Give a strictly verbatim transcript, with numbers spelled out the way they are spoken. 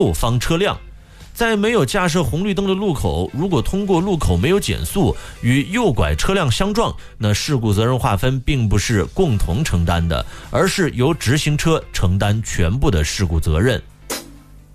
后方车辆。在没有架设红绿灯的路口，如果通过路口没有减速，与右拐车辆相撞，那事故责任划分并不是共同承担的，而是由直行车承担全部的事故责任。